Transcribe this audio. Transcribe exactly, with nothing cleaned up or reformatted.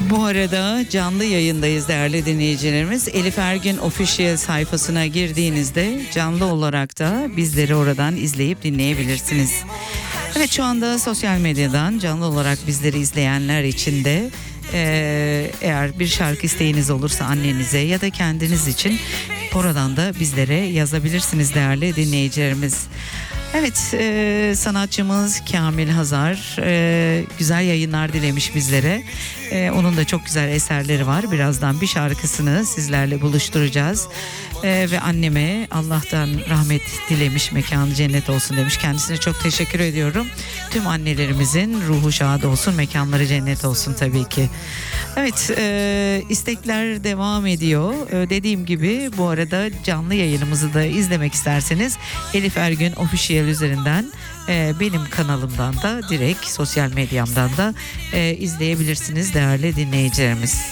Bu arada canlı yayındayız değerli dinleyicilerimiz. Elif Ergün Official sayfasına girdiğinizde canlı olarak da bizleri oradan izleyip dinleyebilirsiniz. Evet, şu anda sosyal medyadan canlı olarak bizleri izleyenler için de Ee, eğer bir şarkı isteğiniz olursa annenize ya da kendiniz için oradan da bizlere yazabilirsiniz değerli dinleyicilerimiz. Evet, e, sanatçımız Kamil Hazar e, güzel yayınlar dilemiş bizlere. E, onun da çok güzel eserleri var. Birazdan bir şarkısını sizlerle buluşturacağız. E, ve anneme Allah'tan rahmet dilemiş, mekanı cennet olsun demiş. Kendisine çok teşekkür ediyorum. Tüm annelerimizin ruhu şad olsun, mekanları cennet olsun tabii ki. Evet, e, istekler devam ediyor. E, dediğim gibi bu arada canlı yayınımızı da izlemek isterseniz Elif Ergün Official üzerinden e, benim kanalımdan da direkt sosyal medyamdan da e, izleyebilirsiniz değerli dinleyicilerimiz.